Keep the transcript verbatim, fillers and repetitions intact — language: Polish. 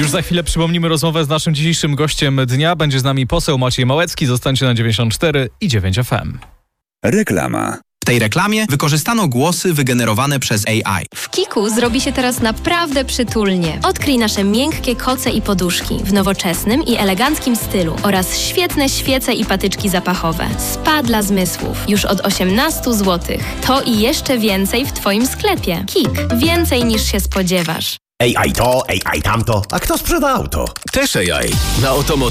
Już za chwilę przypomnimy rozmowę z naszym dzisiejszym gościem dnia. Będzie z nami poseł Maciej Małecki. Zostańcie na dziewięćdziesiąt cztery i dziewięć F M. Reklama. W tej reklamie wykorzystano głosy wygenerowane przez A I. W Kiku zrobi się teraz naprawdę przytulnie. Odkryj nasze miękkie koce i poduszki w nowoczesnym i eleganckim stylu oraz świetne świece i patyczki zapachowe. Spa dla zmysłów. Już od osiemnaście złotych. To i jeszcze więcej w Twoim sklepie. Kik. Więcej niż się spodziewasz. A I to, A I tamto. A kto sprzeda auto? Też A I. Na Otomo